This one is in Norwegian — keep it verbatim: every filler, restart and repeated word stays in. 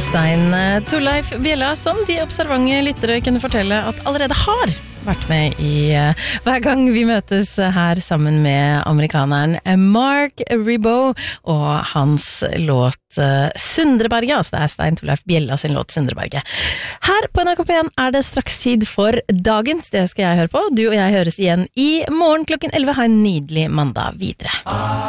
Stein Torleif Bjella, som de observante lyttere kunne fortelle at allerede har vært med i uh, hver gang vi møtes her sammen med amerikaneren Mark Ribot og hans låt uh, Sundreberget, altså det er Stein Torleif Bjella sin låt Sundreberget. Her på N R K P en er det straks tid for dagens, det skal jeg høre på. Du og jeg høres igjen i morgen klokken elleve. Ha en nydelig mandag videre.